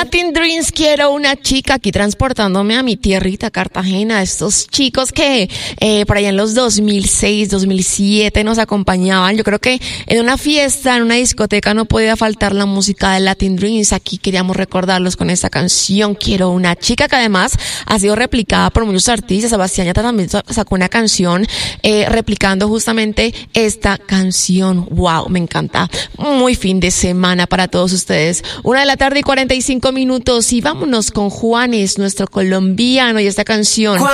Latin Dreams, quiero una chica, aquí transportándome a mi tierrita, Cartagena. Estos chicos que por allá en los 2006, 2007 nos acompañaban. Yo creo que en una fiesta, en una discoteca no podía faltar la música de Latin Dreams. Aquí queríamos recordarlos con esta canción, Quiero una chica, que además ha sido replicada por muchos artistas. Sebastián Yatra también sacó una canción replicando justamente esta canción. Wow, me encanta. Muy fin de semana para todos ustedes. 1:45 p.m. y vámonos con Juanes, nuestro colombiano, y esta canción